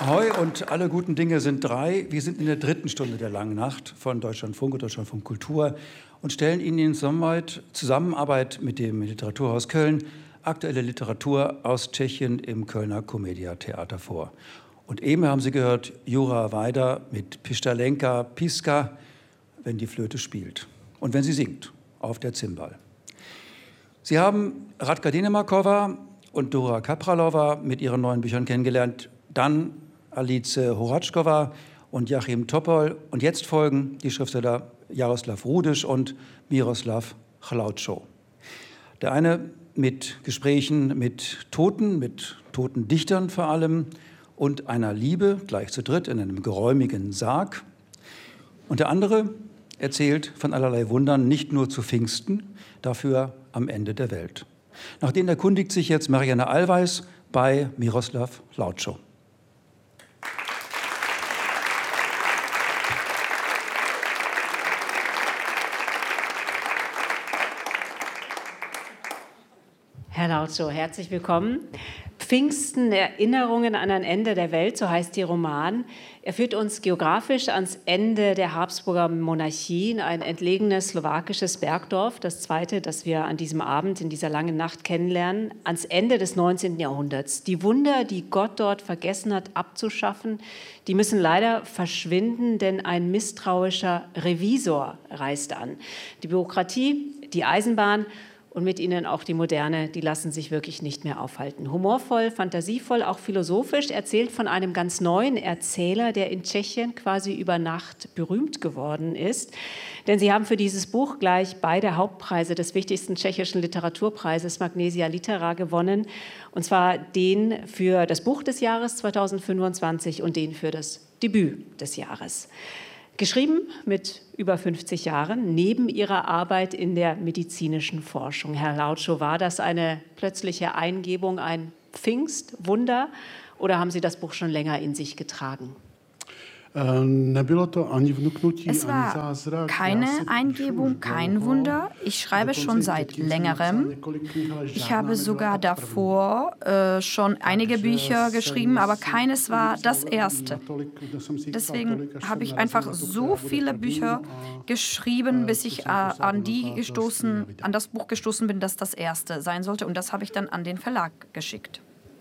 Ahoi und alle guten Dinge sind drei. Wir sind in der dritten Stunde der langen Nacht von Deutschlandfunk und Deutschlandfunk Kultur und stellen Ihnen in Zusammenarbeit mit dem Literaturhaus Köln aktuelle Literatur aus Tschechien im Kölner Komedia Theater vor. Und eben haben Sie gehört Jura Weider mit Pištalenka Piska, wenn die Flöte spielt und wenn sie singt auf der Zimbal. Sie haben Radka Denemarkova und Dora Kapralova mit ihren neuen Büchern kennengelernt, dann Alice Horačková und Joachim Topol. Und jetzt folgen die Schriftsteller Jaroslav Rudiš und Miroslav Hlaučo. Der eine mit Gesprächen mit toten Dichtern vor allem und einer Liebe, gleich zu dritt in einem geräumigen Sarg. Und der andere erzählt von allerlei Wundern, nicht nur zu Pfingsten, dafür am Ende der Welt. Nach denen erkundigt sich jetzt Marianne Allweis bei Miroslav Hlaučo. Herr Hlaučo, herzlich willkommen. Pfingsten, Erinnerungen an ein Ende der Welt, so heißt Ihr Roman. Er führt uns geografisch ans Ende der Habsburger Monarchie, in ein entlegenes slowakisches Bergdorf, das zweite, das wir an diesem Abend, in dieser langen Nacht kennenlernen, ans Ende des 19. Jahrhunderts. Die Wunder, die Gott dort vergessen hat abzuschaffen, die müssen leider verschwinden, denn ein misstrauischer Revisor reist an. Die Bürokratie, die Eisenbahn und mit ihnen auch die Moderne, die lassen sich wirklich nicht mehr aufhalten. Humorvoll, fantasievoll, auch philosophisch, erzählt von einem ganz neuen Erzähler, der in Tschechien quasi über Nacht berühmt geworden ist. Denn sie haben für dieses Buch gleich beide Hauptpreise des wichtigsten tschechischen Literaturpreises Magnesia Litera gewonnen. Und zwar den für das Buch des Jahres 2025 und den für das Debüt des Jahres. Geschrieben mit über 50 Jahren, neben ihrer Arbeit in der medizinischen Forschung. Herr Hlaučo, war das eine plötzliche Eingebung, ein Pfingstwunder, oder haben Sie das Buch schon länger in sich getragen? Es war keine Eingebung, kein Wunder. Ich schreibe schon seit längerem. Ich habe sogar davor schon einige Bücher geschrieben, aber keines war das erste. Deswegen habe ich einfach so viele Bücher geschrieben, bis ich an das Buch gestoßen bin, das das erste sein sollte. Und das habe ich dann an den Verlag geschickt.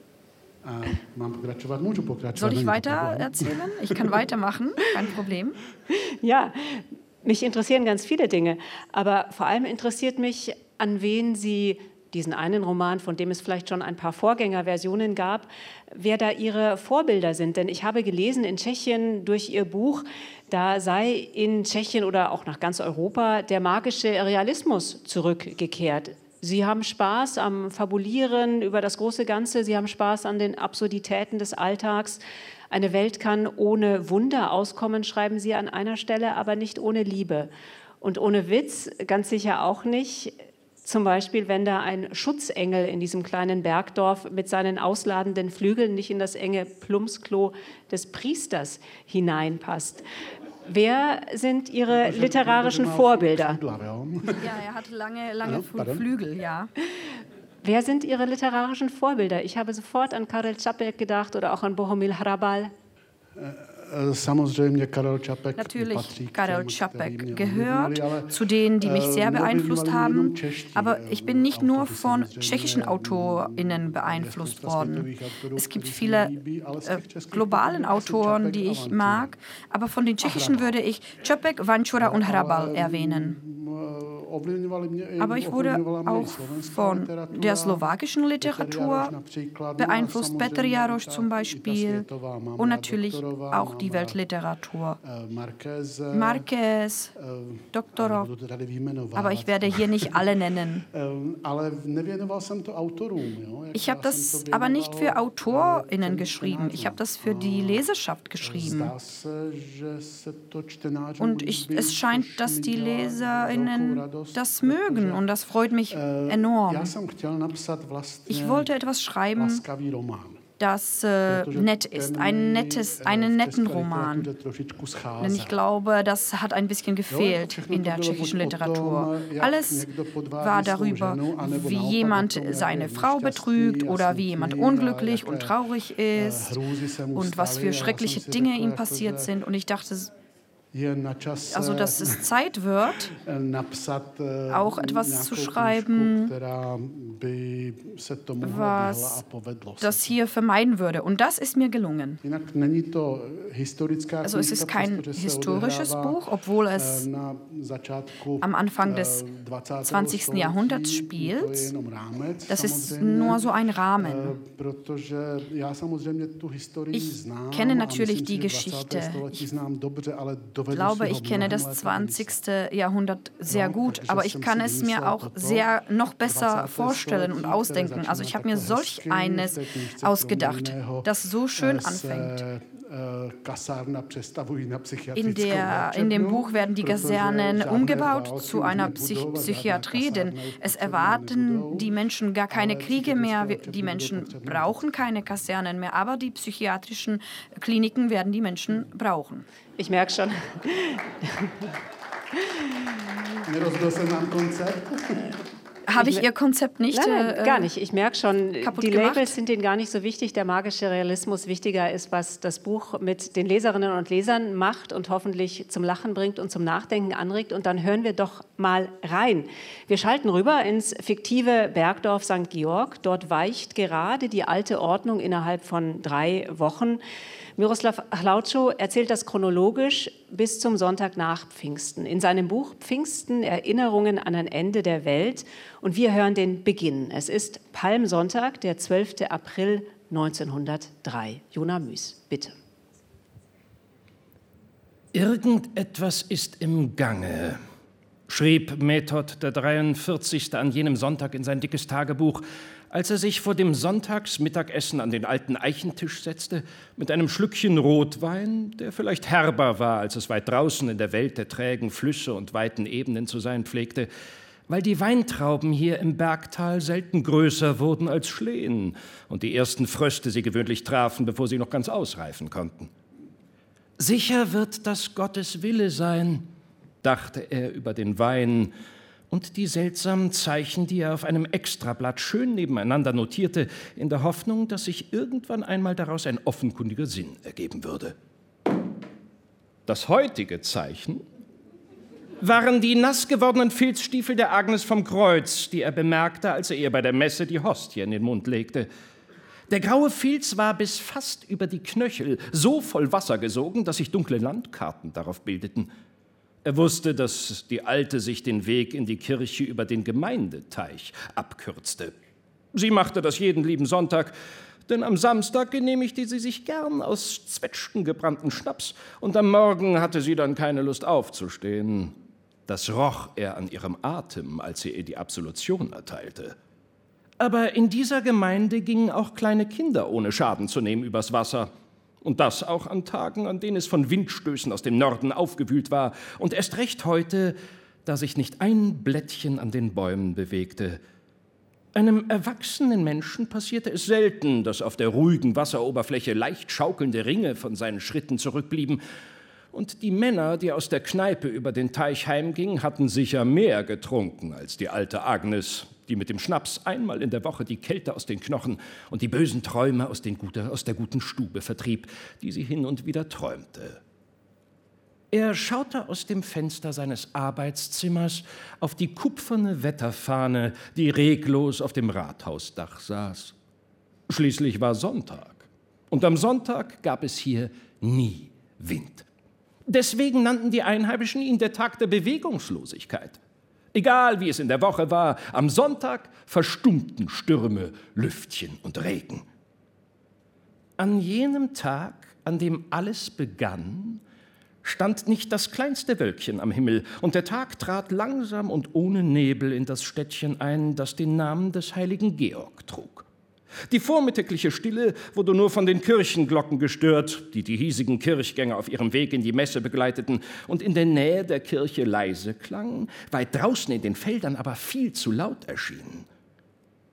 Soll ich weiter erzählen? Ich kann weitermachen, kein Problem. Ja, mich interessieren ganz viele Dinge, aber vor allem interessiert mich, an wen Sie diesen einen Roman, von dem es vielleicht schon ein paar Vorgängerversionen gab, wer da Ihre Vorbilder sind. Denn ich habe gelesen, in Tschechien durch Ihr Buch, da sei in Tschechien oder auch nach ganz Europa der magische Realismus zurückgekehrt. Sie haben Spaß am Fabulieren über das große Ganze. Sie haben Spaß an den Absurditäten des Alltags. Eine Welt kann ohne Wunder auskommen, schreiben Sie an einer Stelle, aber nicht ohne Liebe. Und ohne Witz ganz sicher auch nicht. Zum Beispiel, wenn da ein Schutzengel in diesem kleinen Bergdorf mit seinen ausladenden Flügeln nicht in das enge Plumpsklo des Priesters hineinpasst. Wer sind Ihre literarischen Vorbilder? Ja, er hat lange Flügel, ja. Wer sind Ihre literarischen Vorbilder? Ich habe sofort an Karel Čapek gedacht oder auch an Bohumil Hrabal. Natürlich, Karel Čapek gehört zu denen, die mich sehr beeinflusst haben. Aber ich bin nicht nur von tschechischen AutorInnen beeinflusst worden. Es gibt viele globalen Autoren, die ich mag. Aber von den tschechischen würde ich Čapek, Vančura und Hrabal erwähnen. Aber ich wurde auch von der slowakischen Literatur beeinflusst, Petr Jaroš zum Beispiel, und natürlich auch die Weltliteratur. Marquez, Doktorov, aber ich werde hier nicht alle nennen. Ich habe das aber nicht für AutorInnen geschrieben, ich habe das für die Leserschaft geschrieben. Und es scheint, dass die LeserInnen das mögen und das freut mich enorm. Ich wollte etwas schreiben, das nett ist, einen netten Roman. Denn ich glaube, das hat ein bisschen gefehlt in der tschechischen Literatur. Alles war darüber, wie jemand seine Frau betrügt oder wie jemand unglücklich und traurig ist und was für schreckliche Dinge ihm passiert sind. Und ich dachte, also, dass es Zeit wird, auch etwas zu schreiben, was das hier vermeiden würde. Und das ist mir gelungen. Also es ist kein historisches Buch, obwohl es am Anfang des 20. Jahrhunderts spielt. Das ist nur so ein Rahmen. Ich kenne natürlich die Geschichte. Ich glaube, ich kenne das 20. Jahrhundert sehr gut, aber ich kann es mir auch noch besser vorstellen und ausdenken. Also ich habe mir solch eines ausgedacht, das so schön anfängt. In dem Buch werden die Kasernen umgebaut zu einer Psychiatrie, denn es erwarten die Menschen gar keine Kriege mehr. Die Menschen brauchen keine Kasernen mehr, aber die psychiatrischen Kliniken werden die Menschen brauchen. Ich merke schon. Habe ich Ihr Konzept nicht? Nein, gar nicht. Ich merke schon, die gemacht? Labels sind Ihnen gar nicht so wichtig. Der magische Realismus wichtiger ist, was das Buch mit den Leserinnen und Lesern macht und hoffentlich zum Lachen bringt und zum Nachdenken anregt. Und dann hören wir doch mal rein. Wir schalten rüber ins fiktive Bergdorf St. Georg. Dort weicht gerade die alte Ordnung innerhalb von 3 Wochen. Miroslav Hlaučo erzählt das chronologisch bis zum Sonntag nach Pfingsten. In seinem Buch Pfingsten, Erinnerungen an ein Ende der Welt. Und wir hören den Beginn. Es ist Palmsonntag, der 12. April 1903. Jona Müs, bitte. Irgendetwas ist im Gange, schrieb Method der 43. an jenem Sonntag in sein dickes Tagebuch, als er sich vor dem Sonntagsmittagessen an den alten Eichentisch setzte, mit einem Schlückchen Rotwein, der vielleicht herber war, als es weit draußen in der Welt der trägen Flüsse und weiten Ebenen zu sein pflegte, weil die Weintrauben hier im Bergtal selten größer wurden als Schlehen und die ersten Fröste sie gewöhnlich trafen, bevor sie noch ganz ausreifen konnten. Sicher wird das Gottes Wille sein, dachte er über den Wein und die seltsamen Zeichen, die er auf einem Extrablatt schön nebeneinander notierte, in der Hoffnung, dass sich irgendwann einmal daraus ein offenkundiger Sinn ergeben würde. Das heutige Zeichen waren die nass gewordenen Filzstiefel der Agnes vom Kreuz, die er bemerkte, als er ihr bei der Messe die Hostie in den Mund legte. Der graue Filz war bis fast über die Knöchel so voll Wasser gesogen, dass sich dunkle Landkarten darauf bildeten. Er wusste, dass die Alte sich den Weg in die Kirche über den Gemeindeteich abkürzte. Sie machte das jeden lieben Sonntag, denn am Samstag genehmigte sie sich gern aus Zwetschgen gebrannten Schnaps und am Morgen hatte sie dann keine Lust aufzustehen. Das roch er an ihrem Atem, als er ihr die Absolution erteilte. Aber in dieser Gemeinde gingen auch kleine Kinder ohne Schaden zu nehmen übers Wasser. Und das auch an Tagen, an denen es von Windstößen aus dem Norden aufgewühlt war. Und erst recht heute, da sich nicht ein Blättchen an den Bäumen bewegte. Einem erwachsenen Menschen passierte es selten, dass auf der ruhigen Wasseroberfläche leicht schaukelnde Ringe von seinen Schritten zurückblieben. Und die Männer, die aus der Kneipe über den Teich heimgingen, hatten sicher mehr getrunken als die alte Agnes, die mit dem Schnaps einmal in der Woche die Kälte aus den Knochen und die bösen Träume aus der guten Stube vertrieb, die sie hin und wieder träumte. Er schaute aus dem Fenster seines Arbeitszimmers auf die kupferne Wetterfahne, die reglos auf dem Rathausdach saß. Schließlich war Sonntag. Und am Sonntag gab es hier nie Wind. Deswegen nannten die Einheimischen ihn der Tag der Bewegungslosigkeit. Egal, wie es in der Woche war, am Sonntag verstummten Stürme, Lüftchen und Regen. An jenem Tag, an dem alles begann, stand nicht das kleinste Wölkchen am Himmel, und der Tag trat langsam und ohne Nebel in das Städtchen ein, das den Namen des heiligen Georg trug. Die vormittägliche Stille wurde nur von den Kirchenglocken gestört, die die hiesigen Kirchgänger auf ihrem Weg in die Messe begleiteten und in der Nähe der Kirche leise klangen, weit draußen in den Feldern aber viel zu laut erschienen.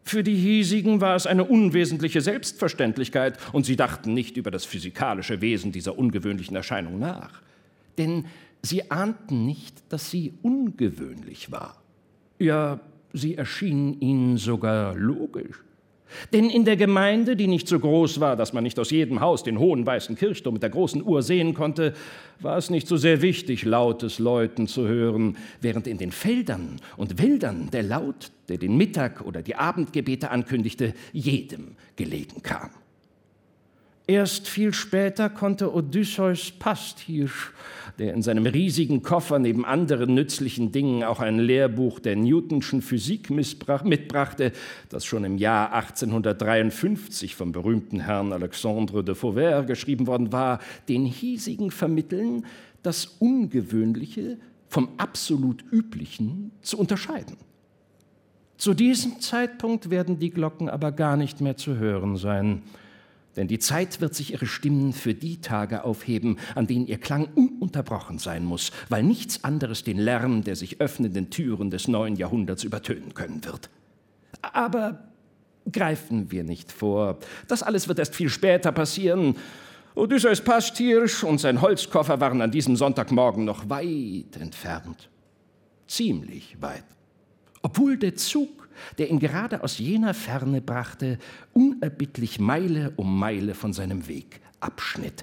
Für die hiesigen war es eine unwesentliche Selbstverständlichkeit und sie dachten nicht über das physikalische Wesen dieser ungewöhnlichen Erscheinung nach. Denn sie ahnten nicht, dass sie ungewöhnlich war. Ja, sie erschien ihnen sogar logisch. Denn in der Gemeinde, die nicht so groß war, dass man nicht aus jedem Haus den hohen weißen Kirchturm mit der großen Uhr sehen konnte, war es nicht so sehr wichtig, lautes Läuten zu hören, während in den Feldern und Wäldern der Laut, der den Mittag oder die Abendgebete ankündigte, jedem gelegen kam. Erst viel später konnte Odysseus Pasthirsch, der in seinem riesigen Koffer neben anderen nützlichen Dingen auch ein Lehrbuch der Newtonschen Physik mitbrachte, das schon im Jahr 1853 vom berühmten Herrn Alexandre de Vauvert geschrieben worden war, den hiesigen vermitteln, das Ungewöhnliche vom absolut Üblichen zu unterscheiden. Zu diesem Zeitpunkt werden die Glocken aber gar nicht mehr zu hören sein. Denn die Zeit wird sich ihre Stimmen für die Tage aufheben, an denen ihr Klang ununterbrochen sein muss, weil nichts anderes den Lärm der sich öffnenden Türen des neuen Jahrhunderts übertönen können wird. Aber greifen wir nicht vor. Das alles wird erst viel später passieren. Odysseus Pasthirsch und sein Holzkoffer waren an diesem Sonntagmorgen noch weit entfernt. Ziemlich weit. Obwohl der Zug, der ihn gerade aus jener Ferne brachte, unerbittlich Meile um Meile von seinem Weg abschnitt.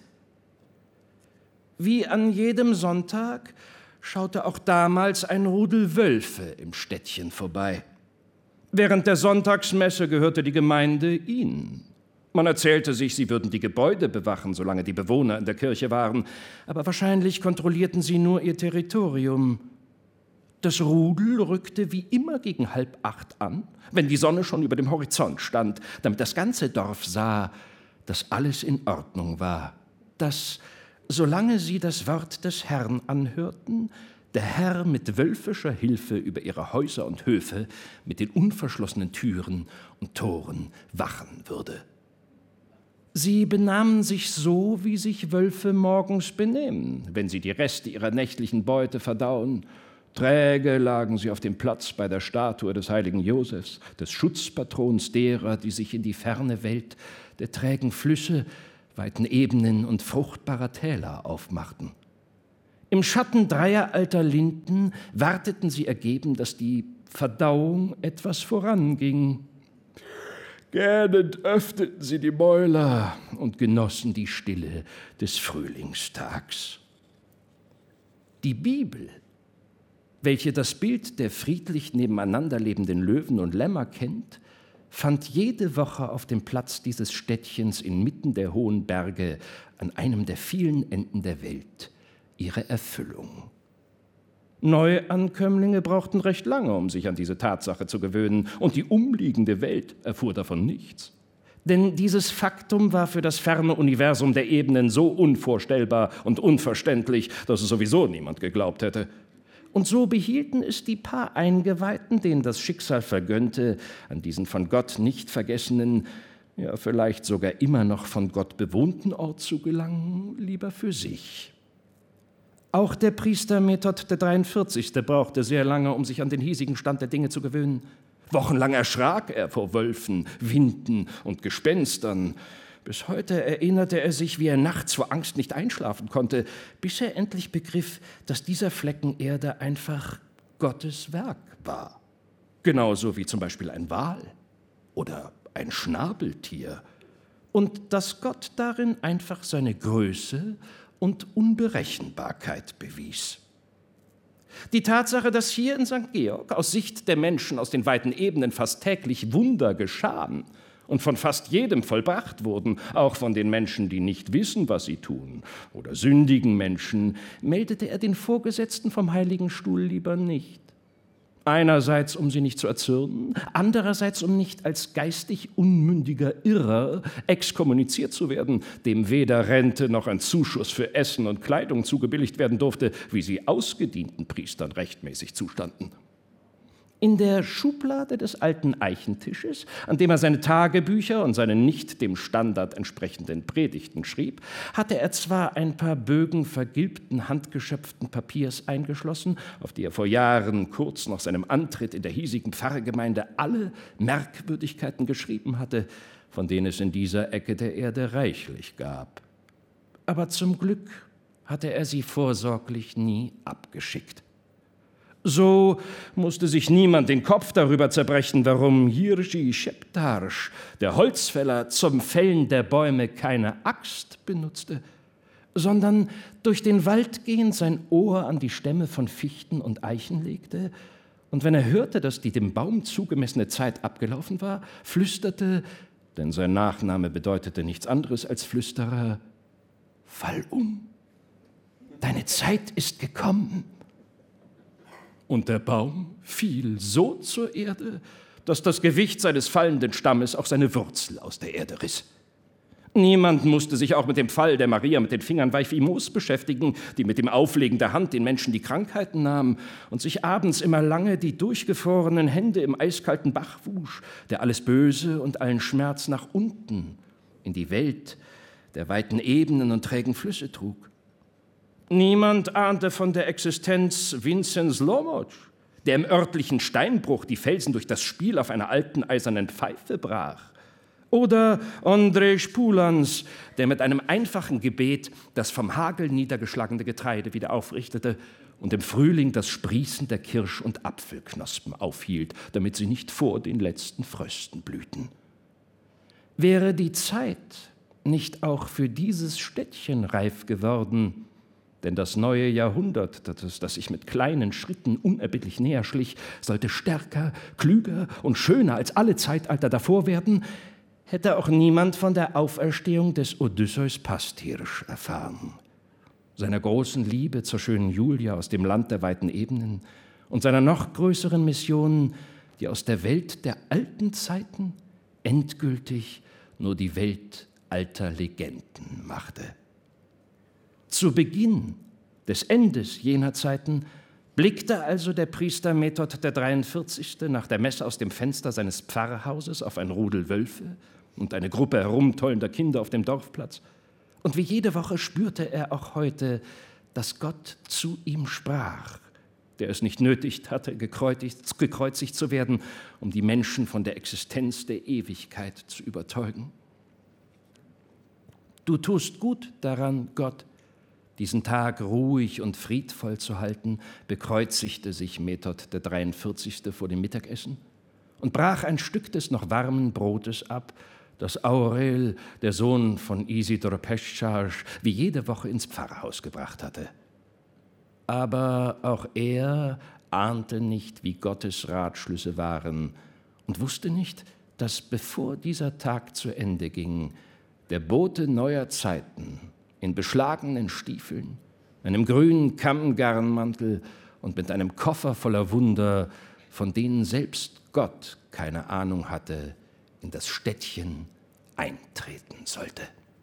Wie an jedem Sonntag schaute auch damals ein Rudel Wölfe im Städtchen vorbei. Während der Sonntagsmesse gehörte die Gemeinde ihnen. Man erzählte sich, sie würden die Gebäude bewachen, solange die Bewohner in der Kirche waren, aber wahrscheinlich kontrollierten sie nur ihr Territorium. Das Rudel rückte wie immer gegen 7:30 an, wenn die Sonne schon über dem Horizont stand, damit das ganze Dorf sah, dass alles in Ordnung war, dass, solange sie das Wort des Herrn anhörten, der Herr mit wölfischer Hilfe über ihre Häuser und Höfe mit den unverschlossenen Türen und Toren wachen würde. Sie benahmen sich so, wie sich Wölfe morgens benehmen, wenn sie die Reste ihrer nächtlichen Beute verdauen. Träge lagen sie auf dem Platz bei der Statue des heiligen Josefs, des Schutzpatrons derer, die sich in die ferne Welt der trägen Flüsse, weiten Ebenen und fruchtbarer Täler aufmachten. Im Schatten 3 alter Linden warteten sie ergeben, dass die Verdauung etwas voranging. Gähnend öffneten sie die Mäuler und genossen die Stille des Frühlingstags. Die Bibel, welche das Bild der friedlich nebeneinander lebenden Löwen und Lämmer kennt, fand jede Woche auf dem Platz dieses Städtchens inmitten der hohen Berge an einem der vielen Enden der Welt ihre Erfüllung. Neuankömmlinge brauchten recht lange, um sich an diese Tatsache zu gewöhnen, und die umliegende Welt erfuhr davon nichts. Denn dieses Faktum war für das ferne Universum der Ebenen so unvorstellbar und unverständlich, dass es sowieso niemand geglaubt hätte. Und so behielten es die paar Eingeweihten, denen das Schicksal vergönnte, an diesen von Gott nicht vergessenen, ja vielleicht sogar immer noch von Gott bewohnten Ort zu gelangen, lieber für sich. Auch der Priester Method der 43. brauchte sehr lange, um sich an den hiesigen Stand der Dinge zu gewöhnen. Wochenlang erschrak er vor Wölfen, Winden und Gespenstern. Bis heute erinnerte er sich, wie er nachts vor Angst nicht einschlafen konnte, bis er endlich begriff, dass dieser Flecken Erde einfach Gottes Werk war. Genauso wie zum Beispiel ein Wal oder ein Schnabeltier. Und dass Gott darin einfach seine Größe und Unberechenbarkeit bewies. Die Tatsache, dass hier in St. Georg aus Sicht der Menschen aus den weiten Ebenen fast täglich Wunder geschahen und von fast jedem vollbracht wurden, auch von den Menschen, die nicht wissen, was sie tun, oder sündigen Menschen, meldete er den Vorgesetzten vom Heiligen Stuhl lieber nicht. Einerseits, um sie nicht zu erzürnen, andererseits, um nicht als geistig unmündiger Irrer exkommuniziert zu werden, dem weder Rente noch ein Zuschuss für Essen und Kleidung zugebilligt werden durfte, wie sie ausgedienten Priestern rechtmäßig zustanden. In der Schublade des alten Eichentisches, an dem er seine Tagebücher und seine nicht dem Standard entsprechenden Predigten schrieb, hatte er zwar ein paar Bögen vergilbten, handgeschöpften Papiers eingeschlossen, auf die er vor Jahren, kurz nach seinem Antritt in der hiesigen Pfarrgemeinde, alle Merkwürdigkeiten geschrieben hatte, von denen es in dieser Ecke der Erde reichlich gab. Aber zum Glück hatte er sie vorsorglich nie abgeschickt. So musste sich niemand den Kopf darüber zerbrechen, warum Jiří Šeptář, der Holzfäller, zum Fällen der Bäume keine Axt benutzte, sondern durch den Wald gehend sein Ohr an die Stämme von Fichten und Eichen legte und wenn er hörte, dass die dem Baum zugemessene Zeit abgelaufen war, flüsterte, denn sein Nachname bedeutete nichts anderes als Flüsterer: Fall um, deine Zeit ist gekommen. Und der Baum fiel so zur Erde, dass das Gewicht seines fallenden Stammes auch seine Wurzel aus der Erde riss. Niemand musste sich auch mit dem Fall der Maria mit den Fingern weich wie Moos beschäftigen, die mit dem Auflegen der Hand den Menschen die Krankheiten nahm und sich abends immer lange die durchgefrorenen Hände im eiskalten Bach wusch, der alles Böse und allen Schmerz nach unten in die Welt der weiten Ebenen und trägen Flüsse trug. Niemand ahnte von der Existenz Vinzenz Lomoc, der im örtlichen Steinbruch die Felsen durch das Spiel auf einer alten eisernen Pfeife brach. Oder Ondřej Pulans, der mit einem einfachen Gebet das vom Hagel niedergeschlagene Getreide wieder aufrichtete und im Frühling das Sprießen der Kirsch- und Apfelknospen aufhielt, damit sie nicht vor den letzten Frösten blühten. Wäre die Zeit nicht auch für dieses Städtchen reif geworden, denn das neue Jahrhundert, das sich mit kleinen Schritten unerbittlich näher schlich, sollte stärker, klüger und schöner als alle Zeitalter davor werden, hätte auch niemand von der Auferstehung des Odysseus Pastirsch erfahren, seiner großen Liebe zur schönen Julia aus dem Land der weiten Ebenen und seiner noch größeren Mission, die aus der Welt der alten Zeiten endgültig nur die Welt alter Legenden machte. Zu Beginn des Endes jener Zeiten blickte also der Priester Method der 43. nach der Messe aus dem Fenster seines Pfarrhauses auf ein Rudel Wölfe und eine Gruppe herumtollender Kinder auf dem Dorfplatz. Und wie jede Woche spürte er auch heute, dass Gott zu ihm sprach, der es nicht nötig hatte, gekreuzigt zu werden, um die Menschen von der Existenz der Ewigkeit zu überzeugen. Du tust gut daran, Gott, diesen Tag ruhig und friedvoll zu halten, bekreuzigte sich Method der 43. vor dem Mittagessen und brach ein Stück des noch warmen Brotes ab, das Aurel, der Sohn von Isidor Pescharz, wie jede Woche ins Pfarrhaus gebracht hatte. Aber auch er ahnte nicht, wie Gottes Ratschlüsse waren und wusste nicht, dass bevor dieser Tag zu Ende ging, der Bote neuer Zeiten in beschlagenen Stiefeln, einem grünen Kammgarnmantel und mit einem Koffer voller Wunder, von denen selbst Gott keine Ahnung hatte, in das Städtchen eintreten sollte.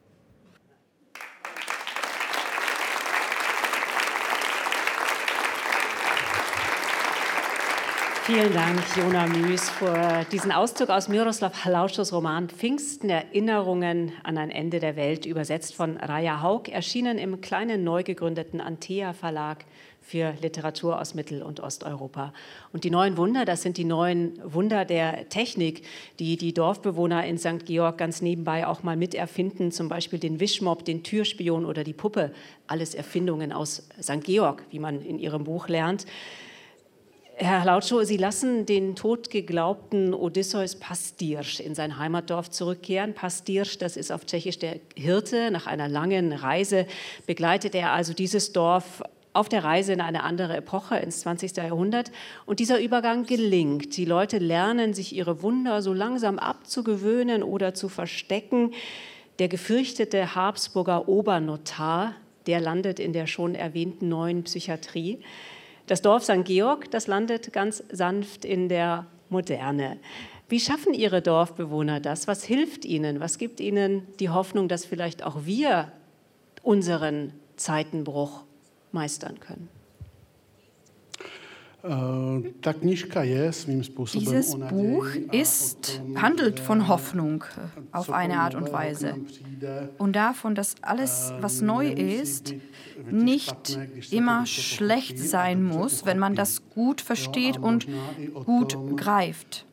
Vielen Dank, Jona Müs, für diesen Auszug aus Miroslav Hlaušos Roman Pfingsten, Erinnerungen an ein Ende der Welt, übersetzt von Raja Haug, erschienen im kleinen neu gegründeten Antea Verlag für Literatur aus Mittel- und Osteuropa. Und die neuen Wunder, das sind die neuen Wunder der Technik, die die Dorfbewohner in St. Georg ganz nebenbei auch mal miterfinden, zum Beispiel den Wischmopp, den Türspion oder die Puppe. Alles Erfindungen aus St. Georg, wie man in Ihrem Buch lernt. Herr Hlaušo, Sie lassen den totgeglaubten Odysseus Pastirsch in sein Heimatdorf zurückkehren. Pastirsch, das ist auf Tschechisch der Hirte. Nach einer langen Reise begleitet er also dieses Dorf auf der Reise in eine andere Epoche, ins 20. Jahrhundert. Und dieser Übergang gelingt. Die Leute lernen, sich ihre Wunder so langsam abzugewöhnen oder zu verstecken. Der gefürchtete Habsburger Obernotar, der landet in der schon erwähnten neuen Psychiatrie. Das Dorf St. Georg, das landet ganz sanft in der Moderne. Wie schaffen Ihre Dorfbewohner das? Was hilft ihnen? Was gibt ihnen die Hoffnung, dass vielleicht auch wir unseren Zeitenbruch meistern können? Dieses Buch handelt von Hoffnung auf eine Art und Weise und davon, dass alles, was neu ist, nicht immer schlecht sein muss, wenn man das gut versteht und gut greift.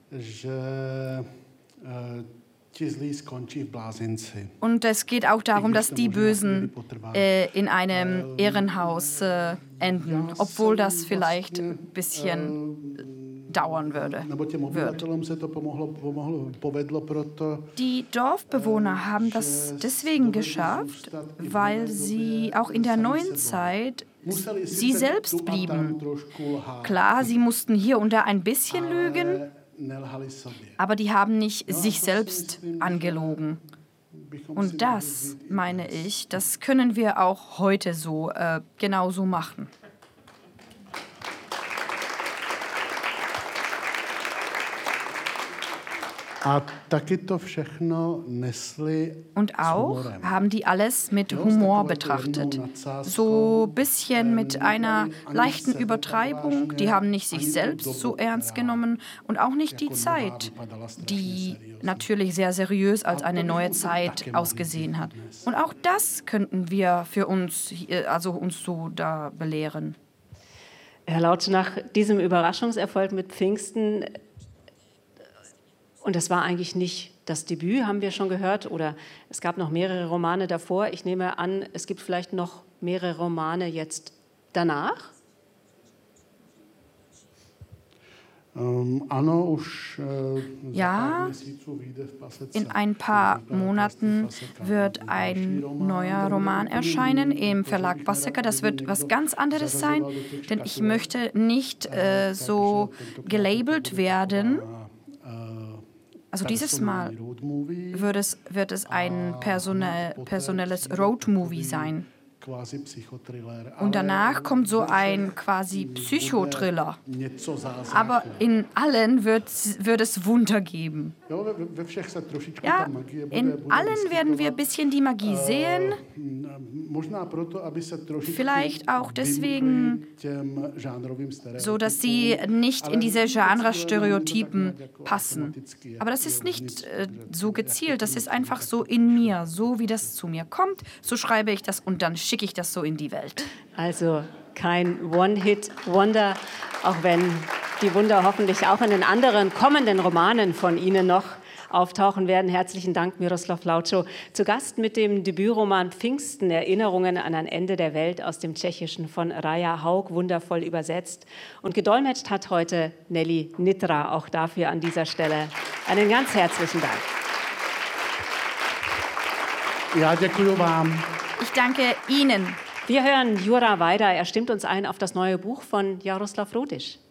Und es geht auch darum, dass die Bösen in einem Irrenhaus enden, obwohl das vielleicht ein bisschen dauern wird. Die Dorfbewohner haben das deswegen geschafft, weil sie auch in der neuen Zeit sie selbst blieben. Klar, sie mussten hier und da ein bisschen lügen, aber die haben nicht sich selbst angelogen. Und das, meine ich, das können wir auch heute so genauso machen. Und auch haben die alles mit Humor betrachtet. So ein bisschen mit einer leichten Übertreibung. Die haben nicht sich selbst so ernst genommen und auch nicht die Zeit, die natürlich sehr seriös als eine neue Zeit ausgesehen hat. Und auch das könnten wir für uns, uns so da belehren. Herr Lautsche, nach diesem Überraschungserfolg mit Pfingsten, und das war eigentlich nicht das Debüt, haben wir schon gehört, oder es gab noch mehrere Romane davor. Ich nehme an, es gibt vielleicht noch mehrere Romane jetzt danach? Ja, in ein paar Monaten wird ein neuer Roman erscheinen im Verlag Paseka. Das wird was ganz anderes sein, denn ich möchte nicht so gelabelt werden. Also dieses Mal wird es ein personelles Roadmovie sein. Und danach kommt so ein quasi Psychothriller. Aber in allen wird es Wunder geben. Ja, in allen werden wir ein bisschen die Magie sehen. Vielleicht auch deswegen, so dass sie nicht in diese Genre-Stereotypen passen. Aber das ist nicht so gezielt, das ist einfach so in mir, so wie das zu mir kommt, so schreibe ich das und dann schicke ich das so in die Welt. Also kein One-Hit-Wonder, auch wenn die Wunder hoffentlich auch in den anderen kommenden Romanen von Ihnen noch auftauchen werden. Herzlichen Dank, Miroslav Lautscho. Zu Gast mit dem Debütroman Pfingsten, Erinnerungen an ein Ende der Welt aus dem Tschechischen von Raja Haug, wundervoll übersetzt. Und gedolmetscht hat heute Nelly Nitra. Auch dafür an dieser Stelle einen ganz herzlichen Dank. Ja, děkuji vám. Ich danke Ihnen. Wir hören Jura Weida. Er stimmt uns ein auf das neue Buch von Jaroslav Rudisch.